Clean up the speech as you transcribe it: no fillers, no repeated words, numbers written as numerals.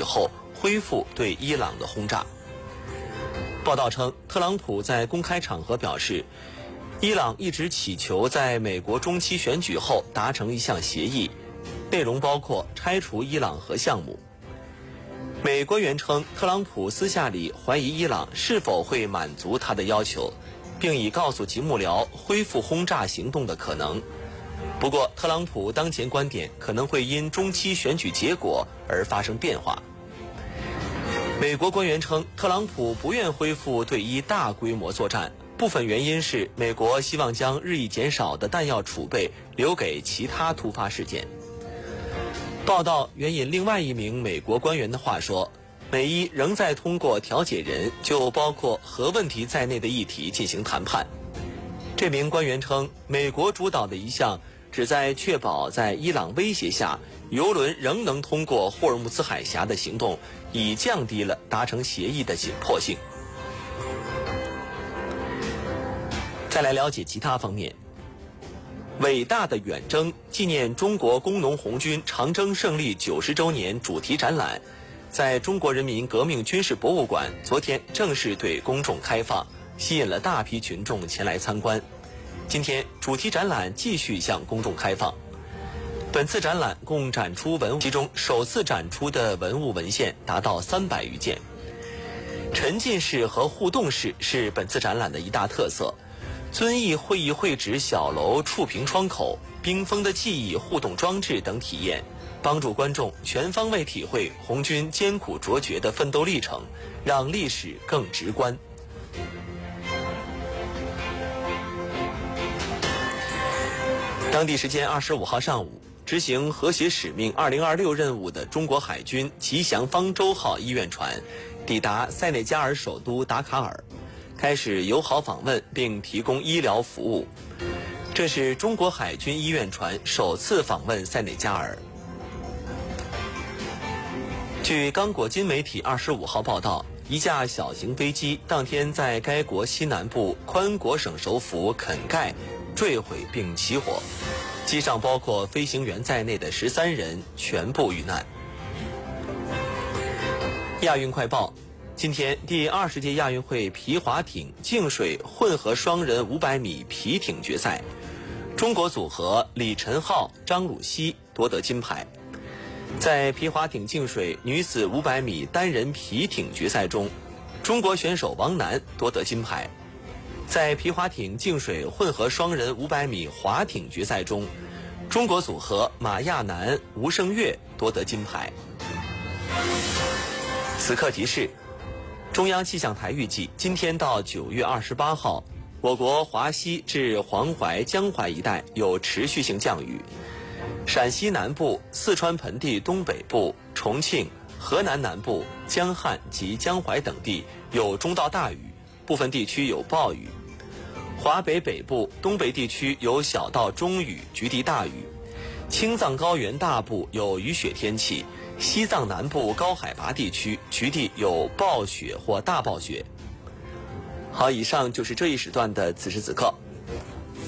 后恢复对伊朗的轰炸。报道称，特朗普在公开场合表示，伊朗一直祈求在美国中期选举后达成一项协议，内容包括拆除伊朗核项目。美官员称，特朗普私下里怀疑伊朗是否会满足他的要求，并已告诉其幕僚恢复轰炸行动的可能。不过，特朗普当前观点可能会因中期选举结果而发生变化。美国官员称，特朗普不愿恢复对伊大规模作战，部分原因是美国希望将日益减少的弹药储备留给其他突发事件。报道援引另外一名美国官员的话说，美伊仍在通过调解人就包括核问题在内的议题进行谈判。这名官员称，美国主导的一项旨在确保在伊朗威胁下，油轮仍能通过霍尔木兹海峡的行动，已降低了达成协议的紧迫性。再来了解其他方面。伟大的远征纪念中国工农红军长征胜利90周年主题展览在中国人民革命军事博物馆昨天正式对公众开放，吸引了大批群众前来参观。今天主题展览继续向公众开放。本次展览共展出文物，其中首次展出的文物文献达到300余件。沉浸式和互动式是本次展览的一大特色。遵义会议会址小楼触屏窗口、冰封的记忆互动装置等体验，帮助观众全方位体会红军艰苦卓绝的奋斗历程，让历史更直观。当地时间25号上午，执行和谐使命2026任务的中国海军吉祥方舟号医院船抵达塞内加尔首都达卡尔，开始友好访问并提供医疗服务。这是中国海军医院船首次访问塞内加尔。据刚果金媒体25号报道，一架小型飞机当天在该国西南部宽果省首府肯盖坠毁并起火，机上包括飞行员在内的13人全部遇难。亚运快报，今天第20届亚运会皮划艇净水混合双人500米皮艇决赛，中国组合李晨浩、张鲁锡夺得金牌。在皮划艇净水女子500米单人皮艇决赛中，中国选手王楠夺得金牌。在皮划艇净水混合双人500米划艇决赛中，中国组合马亚楠、吴胜月夺得金牌。此刻提示，中央气象台预计今天到9月28号，我国华西至黄淮、江淮一带有持续性降雨，陕西南部、四川盆地东北部、重庆、河南南部、江汉及江淮等地有中到大雨，部分地区有暴雨。华北北部、东北地区有小到中雨，局地大雨。青藏高原大部有雨雪天气，西藏南部高海拔地区局地有暴雪或大暴雪。好，以上就是这一时段的此时此刻。